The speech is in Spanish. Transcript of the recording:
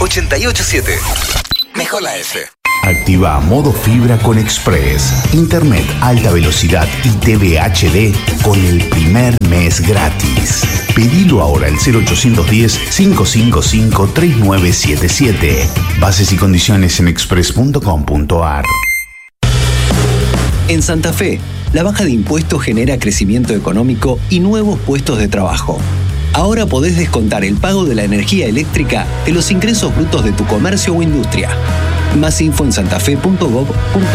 887. Mejor la F. Activa modo fibra con Express. Internet alta velocidad y TV HD con el primer mes gratis. Pedilo ahora al 0810-555-3977. Bases y condiciones en express.com.ar. En Santa Fe, la baja de impuestos genera crecimiento económico y nuevos puestos de trabajo. Ahora podés descontar el pago de la energía eléctrica de los ingresos brutos de tu comercio o industria. Más info en santafe.gov.ar.